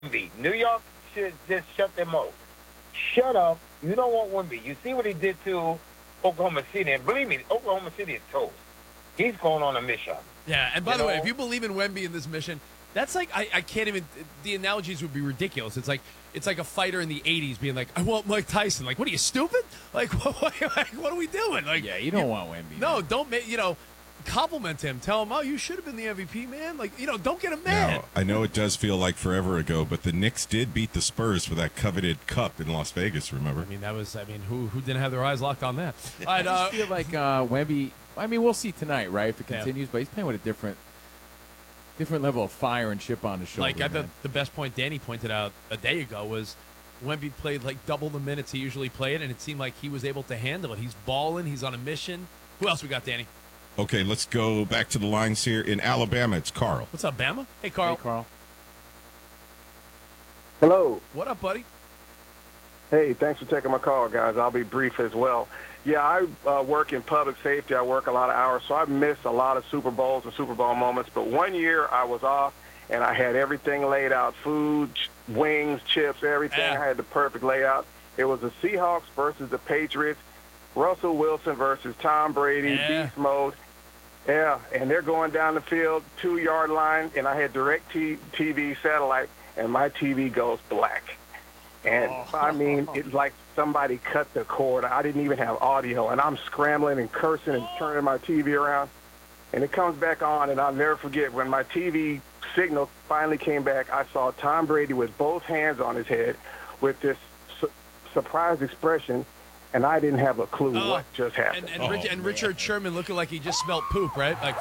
Wemby. New York should just shut their mouth. Shut up. You don't want Wemby. You see what he did to Oklahoma City, and believe me, Oklahoma City is toast. He's going on a mission. Yeah, and by the way, if you believe in Wemby in this mission, that's like I can't even. The analogies would be ridiculous. It's like a fighter in the '80s being like, "I want Mike Tyson." Like, what are you, stupid? Like, what are we doing? Like, yeah, you don't want Wemby. No, man. don't make compliment him. Tell him, "Oh, you should have been the MVP, man." Like, don't get him mad. Now, I know it does feel like forever ago, but the Knicks did beat the Spurs for that coveted cup in Las Vegas. Remember? Who didn't have their eyes locked on that? I just feel like Wemby. I mean, we'll see tonight, right? If it continues, but he's playing with a different level of fire and chip on his shoulder. Like, I thought the best point Danny pointed out a day ago was Wemby played like double the minutes he usually played, and it seemed like he was able to handle it. He's balling. He's on a mission. Who else we got, Danny? Okay, let's go back to the lines here. In Alabama, it's Carl. What's up, Bama? Hey, Carl. Hey, Carl. Hello. What up, buddy? Hey, thanks for taking my call, guys. I'll be brief as well. Yeah, I work in public safety. I work a lot of hours, so I've missed a lot of Super Bowls and Super Bowl moments. But one year I was off, and I had everything laid out, food, wings, chips, everything. Yeah. I had the perfect layout. It was the Seahawks versus the Patriots, Russell Wilson versus Tom Brady, beast mode. Yeah, and they're going down the field, 2-yard line, and I had direct TV satellite, and my TV goes black. And, I mean, it's like somebody cut the cord. I didn't even have audio, and I'm scrambling and cursing and turning my TV around. And it comes back on, and I'll never forget, when my TV signal finally came back, I saw Tom Brady with both hands on his head with this surprised expression, and I didn't have a clue what just happened. And Richard Sherman looking like he just smelled poop, right? Like,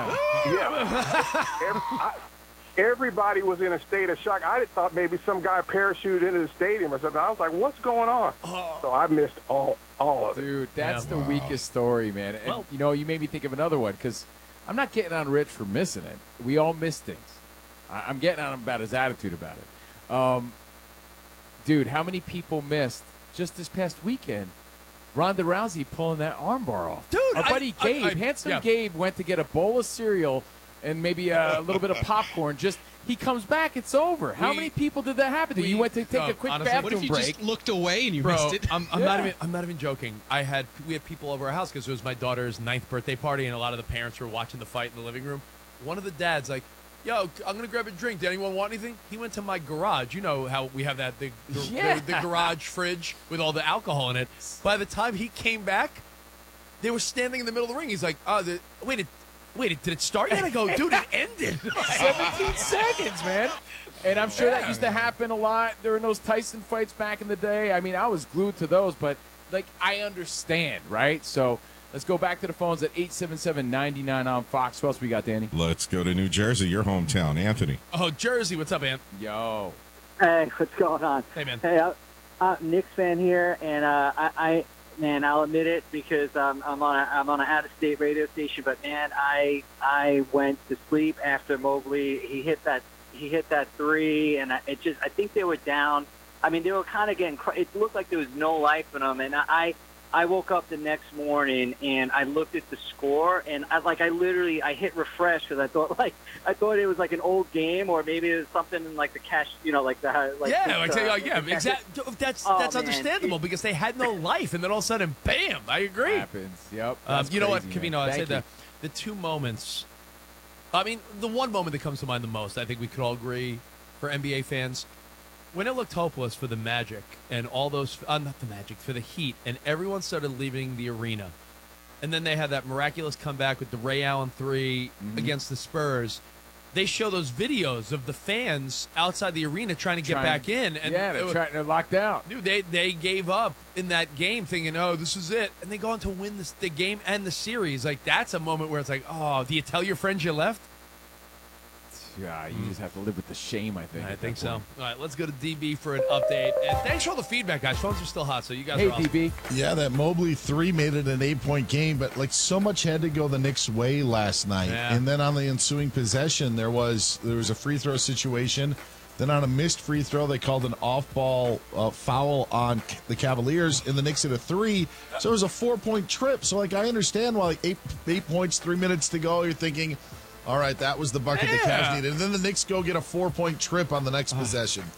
Everybody was in a state of shock. I thought maybe some guy parachuted into the stadium or something. I was like, what's going on? So I missed all of it. Dude, that's the weakest story, man. And, you made me think of another one because I'm not getting on Rich for missing it. We all miss things. I'm getting on him about his attitude about it. Dude, how many people missed just this past weekend Ronda Rousey pulling that armbar off? Dude, our buddy Gabe, Gabe, went to get a bowl of cereal and maybe a little bit of popcorn. He comes back, it's over. How many people did that happen to? You went to take a quick bathroom what if you break. just looked away and you Bro, missed it? I'm not even joking. We had people over our house because it was my daughter's 9th birthday party, and a lot of the parents were watching the fight in the living room. One of the dads like, "Yo, I'm gonna grab a drink. Did anyone want anything?" He went to my garage. You know how we have that the garage fridge with all the alcohol in it. By the time he came back, they were standing in the middle of the ring. He's like, Wait, did it start yet? I go, dude, it ended. 17 seconds, man. And I'm sure that used to happen a lot during those Tyson fights back in the day. I mean, I was glued to those, but, I understand, right? So let's go back to the phones at 877-99 on Fox. What else we got, Danny? Let's go to New Jersey, your hometown. Anthony. Oh, Jersey. What's up, Ant? Yo. Hey, what's going on? Hey, man. Hey, I'm a Knicks fan here, and Man, I'll admit it because I'm on an out-of-state radio station. But man, I went to sleep after Mobley. He hit that three, and I think they were down. I mean, they were kind of getting. It looked like there was no life in them, and I woke up the next morning and I looked at the score, and I hit refresh because I thought it was like an old game, or maybe it was something in like the cash, exactly. That's understandable because they had no life, and then all of a sudden, bam! I agree. Happens. Yep. You know what, crazy, Covino? I'd say the two moments. I mean, the one moment that comes to mind the most, I think we could all agree, for NBA fans. When it looked hopeless for the Magic and all those, not the Magic, for the Heat, and everyone started leaving the arena, and then they had that miraculous comeback with the Ray Allen 3 against the Spurs, they show those videos of the fans outside the arena trying to get back in. And they're locked out. Dude, they gave up in that game thinking, oh, this is it. And they go on to win the game and the series. Like, that's a moment where it's like, oh, do you tell your friends you left? Yeah, you just have to live with the shame, I think. I think so. All right, let's go to DB for an update. And thanks for all the feedback, guys. Phones are still hot, so you guys are awesome. DB. Yeah, that Mobley 3 made it an 8-point game, but so much had to go the Knicks' way last night. Yeah. And then on the ensuing possession, there was a free throw situation. Then on a missed free throw, they called an off-ball foul on the Cavaliers, and the Knicks hit a 3. So it was a 4-point trip. So, I understand why 8 points, 3 minutes to go, you're thinking, All right, that was the bucket the Cavs needed. And then the Knicks go get a 4-point trip on the next possession.